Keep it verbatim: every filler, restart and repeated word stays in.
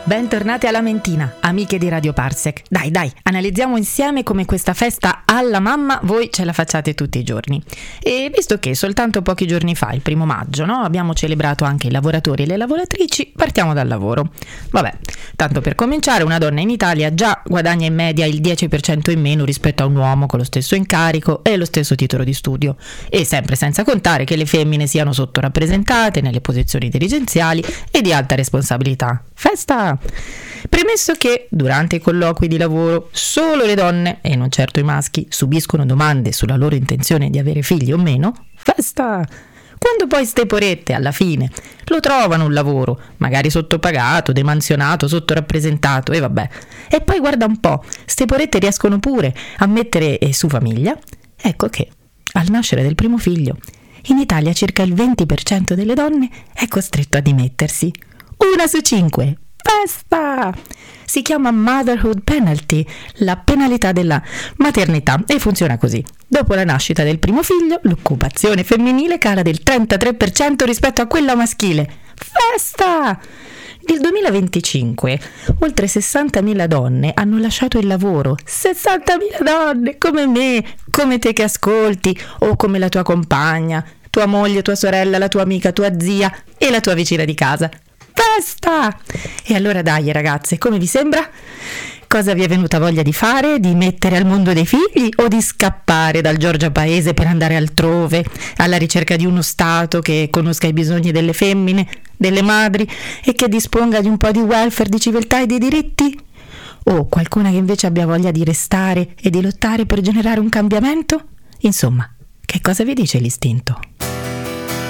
Bentornate alla Mentina, amiche di Radio Parsec. Dai, dai, analizziamo insieme come questa festa alla mamma voi ce la facciate tutti i giorni. E visto che soltanto pochi giorni fa, il primo maggio, no, abbiamo celebrato anche i lavoratori e le lavoratrici, partiamo dal lavoro. Vabbè, tanto per cominciare, una donna in Italia già guadagna in media il dieci per cento in meno rispetto a un uomo con lo stesso incarico e lo stesso titolo di studio. E sempre senza contare che le femmine siano sottorappresentate nelle posizioni dirigenziali e di alta responsabilità. Festa! Premesso che durante i colloqui di lavoro solo le donne, e non certo i maschi, subiscono domande sulla loro intenzione di avere figli o meno, festa! Quando poi ste porette alla fine lo trovano un lavoro, magari sottopagato, demansionato, sottorappresentato e vabbè, e poi guarda un po', ste porette riescono pure a mettere eh, su famiglia, ecco che al nascere del primo figlio in Italia circa il venti per cento delle donne è costretto a dimettersi. Una su cinque! Festa! Si chiama Motherhood Penalty, la penalità della maternità, e funziona così. Dopo la nascita del primo figlio, l'occupazione femminile cala del trentatré per cento rispetto a quella maschile. Festa! Nel duemilaventicinque oltre sessantamila donne hanno lasciato il lavoro. sessantamila donne, come me, come te che ascolti, o come la tua compagna, tua moglie, tua sorella, la tua amica, tua zia e la tua vicina di casa. Festa! E allora dai ragazze, come vi sembra? Cosa vi è venuta voglia di fare? Di mettere al mondo dei figli o di scappare dal Giorgia Paese per andare altrove, alla ricerca di uno Stato che conosca i bisogni delle femmine, delle madri e che disponga di un po' di welfare, di civiltà e di diritti? O qualcuna che invece abbia voglia di restare e di lottare per generare un cambiamento? Insomma, che cosa vi dice l'istinto?